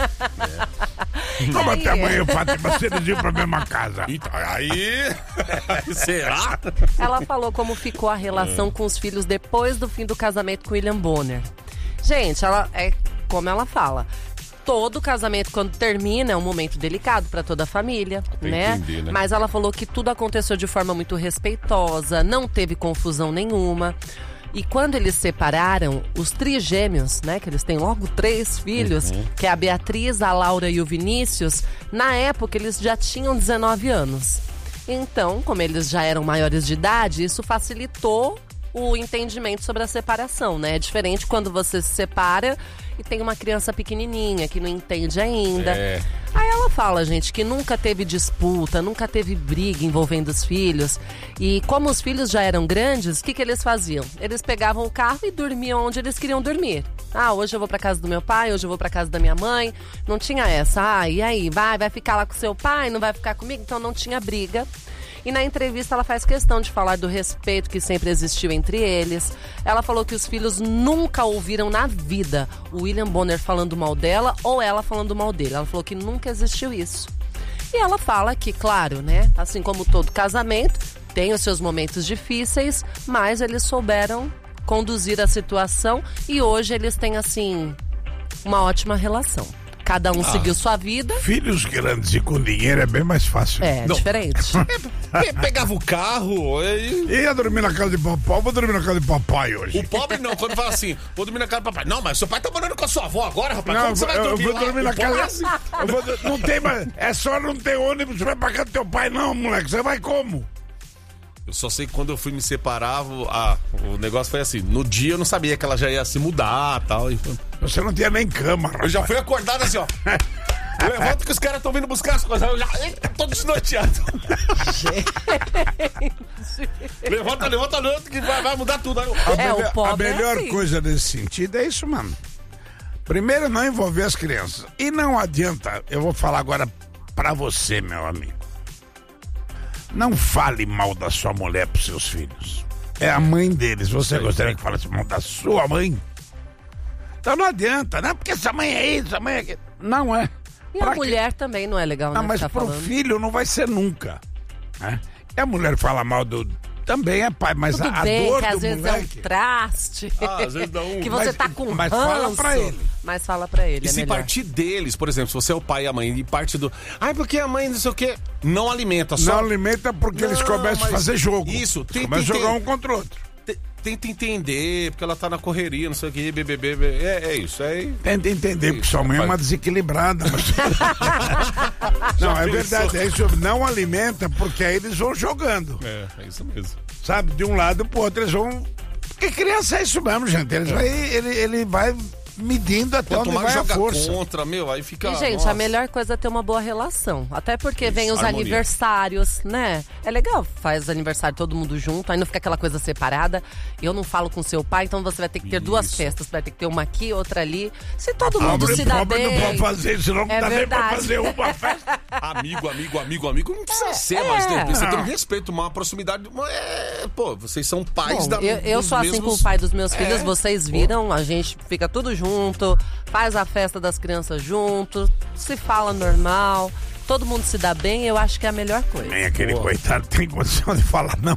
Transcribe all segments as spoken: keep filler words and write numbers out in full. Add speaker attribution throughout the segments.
Speaker 1: É. Como até amanhã, Fátima, vocês iam pra mesma casa.
Speaker 2: Então, aí... Será?
Speaker 3: Ela falou como ficou a relação com os filhos depois do fim do casamento com William Bonner. Gente, ela é como ela fala. Todo casamento, quando termina, é um momento delicado para toda a família, né?
Speaker 2: Entender, né?
Speaker 3: Mas ela falou que tudo aconteceu de forma muito respeitosa, não teve confusão nenhuma. E quando eles separaram, os trigêmeos, né? Que eles têm logo três filhos, uhum. que é a Beatriz, a Laura e o Vinícius. Na época, eles já tinham dezenove anos. Então, como eles já eram maiores de idade, isso facilitou o entendimento sobre a separação, né? É diferente quando você se separa e tem uma criança pequenininha que não entende ainda. É. Aí ela fala, gente, que nunca teve disputa, nunca teve briga envolvendo os filhos. E como os filhos já eram grandes, o que, que eles faziam? Eles pegavam o carro e dormiam onde eles queriam dormir. Ah, hoje eu vou pra casa do meu pai, hoje eu vou pra casa da minha mãe. Não tinha essa. Ah, e aí? Vai, vai ficar lá com seu pai, não vai ficar comigo? Então não tinha briga. E na entrevista ela faz questão de falar do respeito que sempre existiu entre eles. Ela falou que os filhos nunca ouviram na vida o William Bonner falando mal dela ou ela falando mal dele. Ela falou que nunca existiu isso. E ela fala que, claro, né, assim como todo casamento, tem os seus momentos difíceis, mas eles souberam conduzir a situação e hoje eles têm, assim, uma ótima relação. Cada um ah, seguiu sua vida.
Speaker 1: Filhos grandes e com dinheiro é bem mais fácil.
Speaker 3: É, não. Diferente.
Speaker 2: Pegava o carro e...
Speaker 1: Ia dormir na casa de papai, vou dormir na casa de papai hoje.
Speaker 2: O pobre não, quando fala assim, vou dormir na casa do papai. Não, mas seu pai tá morando com a sua avó agora, rapaz.
Speaker 1: Não,
Speaker 2: como você vai
Speaker 1: eu,
Speaker 2: dormir
Speaker 1: eu vou
Speaker 2: lá?
Speaker 1: dormir na casa... Eu vou, não tem mais... É só não ter ônibus, você vai pra casa do teu pai. Não, moleque, você vai como?
Speaker 2: Eu só sei que quando eu fui me separar, ah, o negócio foi assim. No dia eu não sabia que ela já ia se mudar e tal.
Speaker 1: Você não tinha nem cama, rapaz.
Speaker 2: Eu já fui acordado assim, ó. Levanta que os caras estão vindo buscar as coisas. Eu já tô desnorteado. levanta, levanta, levanta que vai, vai mudar tudo.
Speaker 1: A,
Speaker 3: é,
Speaker 1: melhor,
Speaker 3: o
Speaker 1: a melhor
Speaker 3: é assim.
Speaker 1: coisa nesse sentido é isso, mano. Primeiro, não envolver as crianças. E não adianta, eu vou falar agora pra você, meu amigo. Não fale mal da sua mulher pros seus filhos. É a mãe deles. Você gostaria que falasse mal da sua mãe? Então não adianta, né? Porque essa mãe é isso, essa mãe é aquilo. Não é.
Speaker 3: E
Speaker 1: pra
Speaker 3: a mulher quê? Também não é legal, né?
Speaker 1: Não, mas
Speaker 3: tá
Speaker 1: pro
Speaker 3: falando.
Speaker 1: filho não vai ser nunca. Né? E a mulher fala mal do... Também é pai, mas
Speaker 3: Tudo
Speaker 1: a, a
Speaker 3: bem,
Speaker 1: dor
Speaker 3: que
Speaker 1: do
Speaker 3: às vezes
Speaker 1: moleque...
Speaker 3: é um traste.
Speaker 2: Ah, às vezes dá um...
Speaker 3: que você
Speaker 1: mas,
Speaker 3: tá com
Speaker 1: Mas
Speaker 3: ranço,
Speaker 1: fala pra ele.
Speaker 3: Mas fala pra ele,
Speaker 2: E
Speaker 3: é
Speaker 2: se
Speaker 3: melhor.
Speaker 2: partir deles, por exemplo, se você é o pai e a mãe, e parte do... Ai, porque a mãe não sei o quê... Não alimenta, só...
Speaker 1: Não alimenta porque não, eles começam a fazer jogo.
Speaker 2: Isso.
Speaker 1: Tenta começam a jogar um contra o outro.
Speaker 2: Tenta entender, porque ela tá na correria, não sei o que, bebê, bebê. É, é isso, é...
Speaker 1: Tenta entender, porque sua mãe é uma desequilibrada. Mas... não, é verdade, é isso. Não alimenta, porque aí eles vão jogando.
Speaker 2: É, é isso mesmo.
Speaker 1: Sabe, de um lado pro outro, eles vão... Porque criança é isso mesmo, gente. Eles é. vai, ele, ele vai medindo até
Speaker 2: Quanto
Speaker 1: onde
Speaker 2: mais
Speaker 1: vai a
Speaker 2: joga
Speaker 1: força.
Speaker 2: Contra, meu, aí fica...
Speaker 3: E, gente,
Speaker 2: nossa.
Speaker 3: a melhor coisa é ter uma boa relação. Até porque
Speaker 2: Isso,
Speaker 3: vem os
Speaker 2: harmonia.
Speaker 3: aniversários, né? É legal, faz aniversário todo mundo junto, aí não fica aquela coisa separada. Eu não falo com seu pai, então você vai ter que ter Isso. duas festas. Você vai ter que ter uma aqui, outra ali. Se todo mundo
Speaker 1: pobre,
Speaker 3: se dá
Speaker 1: pobre
Speaker 3: bem...
Speaker 1: não pode fazer isso, não
Speaker 3: é
Speaker 1: dá
Speaker 3: verdade.
Speaker 1: nem pra fazer uma festa.
Speaker 2: Amigo, amigo, amigo, amigo, não precisa
Speaker 3: é,
Speaker 2: ser,
Speaker 3: é.
Speaker 2: mas tem, você
Speaker 1: Não.
Speaker 2: tem um respeito, uma proximidade. Uma, é, pô, vocês são pais
Speaker 3: Bom,
Speaker 2: da
Speaker 3: eu, eu
Speaker 2: dos
Speaker 3: sou assim
Speaker 2: mesmos...
Speaker 3: com o pai dos meus filhos,
Speaker 2: É.
Speaker 3: vocês viram, a gente fica tudo junto, faz a festa das crianças junto, se fala normal, todo mundo se dá bem, eu acho que é a melhor coisa.
Speaker 1: Nem aquele Boa. coitado tem condição de falar, não.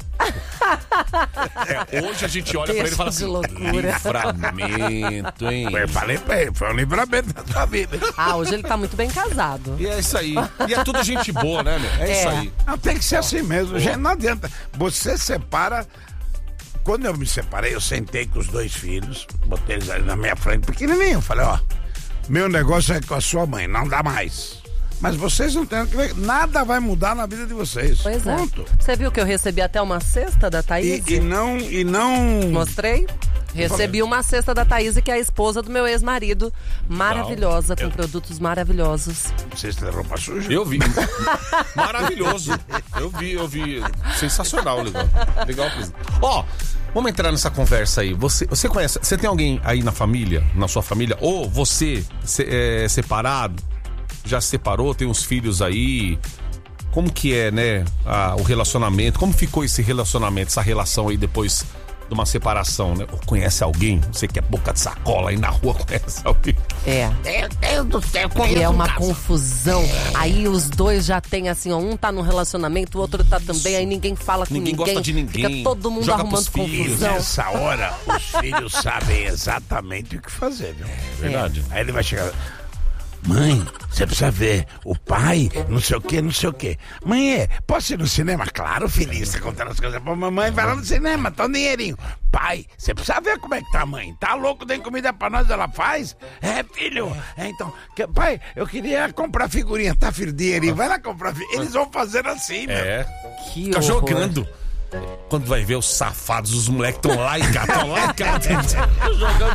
Speaker 2: É, hoje a gente olha pra ele e fala
Speaker 3: de
Speaker 2: assim,
Speaker 3: loucura.
Speaker 2: livramento, hein?
Speaker 1: Eu falei pra ele, foi um livramento da sua vida.
Speaker 3: Ah, hoje ele tá muito bem casado.
Speaker 2: E é isso aí. E é tudo gente boa, né, meu? É,
Speaker 3: É.
Speaker 2: isso aí.
Speaker 1: Não, tem que ser assim mesmo, gente, não adianta. Você separa... Quando eu me separei, eu sentei com os dois filhos, botei eles ali na minha frente, pequenininho, falei, ó, meu negócio é com a sua mãe, não dá mais. Mas vocês não têm que ver, nada vai mudar na vida de vocês.
Speaker 3: Pois
Speaker 1: Ponto.
Speaker 3: é. Você viu que eu recebi até uma cesta da Thaís?
Speaker 1: E, e não, e não...
Speaker 3: Mostrei? Recebi uma cesta da Thaís, que é a esposa do meu ex-marido. Maravilhosa, com
Speaker 1: Eu-
Speaker 3: produtos maravilhosos.
Speaker 1: Cesta de roupa suja?
Speaker 2: Eu vi. Maravilhoso. Eu vi, eu vi. Sensacional, legal. Legal. Ó, vamos entrar nessa conversa aí. Você, você conhece, você tem alguém aí na família, na sua família, ou você se- é separado, já se separou, tem uns filhos aí? Como que é, né, a- o relacionamento? Como ficou esse relacionamento, essa relação aí depois de uma separação, né? Ou conhece alguém? Você que é boca de sacola aí na rua, conhece alguém?
Speaker 3: É.
Speaker 1: Meu Deus do céu,
Speaker 3: E é
Speaker 1: um
Speaker 3: uma
Speaker 1: casal.
Speaker 3: confusão. Aí os dois já tem assim, ó, um tá num relacionamento, o outro tá também, aí ninguém fala com
Speaker 2: Ninguém
Speaker 3: ninguém.
Speaker 2: gosta de ninguém,
Speaker 3: Fica todo mundo
Speaker 2: joga
Speaker 3: arrumando
Speaker 2: pros filhos.
Speaker 3: confusão.
Speaker 1: Nessa hora, os filhos sabem exatamente o que fazer, viu?
Speaker 2: É verdade.
Speaker 1: Aí ele vai chegar. Mãe, você precisa ver o pai, não sei o que, não sei o que. Mãe, é, posso ir no cinema? Claro, filhinho, você contando as coisas pra mamãe, vai lá no cinema, tá um dinheirinho. Pai, você precisa ver como é que tá a mãe. Tá louco, tem comida pra nós, ela faz? É, filho. É, então, que, pai, eu queria comprar figurinha, tá, filho? Dinheirinho, vai lá comprar figurinha. Eles vão fazer assim, meu.
Speaker 2: É.
Speaker 3: Que
Speaker 2: Fica
Speaker 3: horror.
Speaker 2: jogando. Quando vai ver os safados, os moleques estão lá em casa, estão lá em casa. Jogando